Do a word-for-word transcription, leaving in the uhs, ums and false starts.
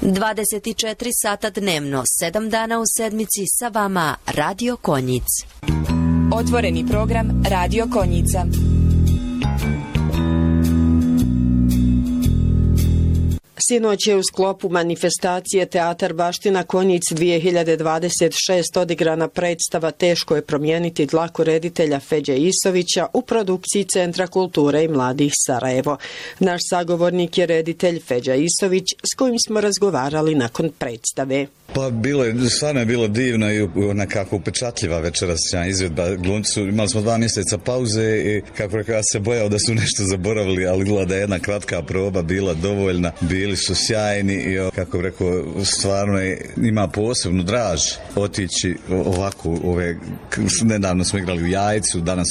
dvadeset četiri sata dnevno, sedam dana u sedmici, sa vama Radio Konjic. Otvoreni program Radio Konjica. Sinoć je u sklopu manifestacije Teatar Baština Konjic dvije hiljade dvadeset šest odigrana predstava Teško je promijeniti dlaku reditelja Feđe Isovića u produkciji Centra kulture i mladih Sarajevo. Naš sagovornik je reditelj Feđa Isović, s kojim smo razgovarali nakon predstave. Pa bilo je, stvarno je bilo divno i nekako upečatljiva večerašnja izvedba glumcu. Imali smo dva mjeseca pauze i kako rekao, ja se bojao da su nešto zaboravili, ali gleda da je jedna kratka proba bila dovoljna. Bili su sjajni i kako rekao, stvarno je, ima posebnu draž otići ovako, ove, nedavno smo igrali u Jajcu, danas